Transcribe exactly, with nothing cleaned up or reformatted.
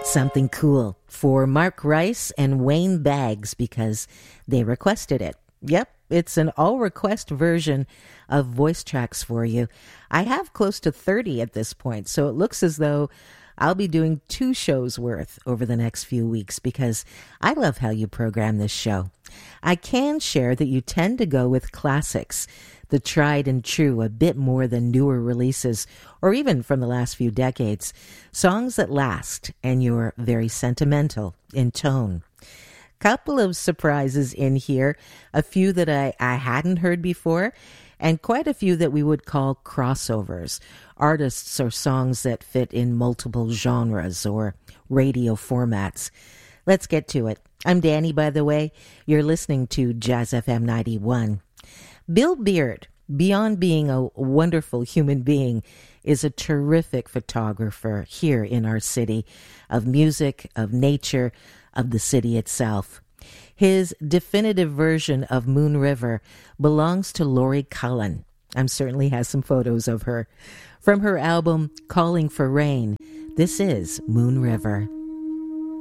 Something Cool for Mark Rice and Wayne Baggs because they requested it. Yep, it's an all-request version of voice tracks for you. I have close to thirty at this point, so it looks as though I'll be doing two shows worth over the next few weeks because I love how you program this show. I can share that you tend to go with classics, the tried and true, a bit more than newer releases, or even from the last few decades. Songs that last, and you're very sentimental in tone. Couple of surprises in here, a few that I, I hadn't heard before, and quite a few that we would call crossovers, artists or songs that fit in multiple genres or radio formats. Let's get to it. I'm Danny, by the way. You're listening to Jazz F M ninety-one. Bill Beard, beyond being a wonderful human being, is a terrific photographer here in our city, of music, of nature, of the city itself. His definitive version of Moon River belongs to Laurie Cullen. I'm certainly has some photos of her. From her album Calling for Rain, this is Moon River.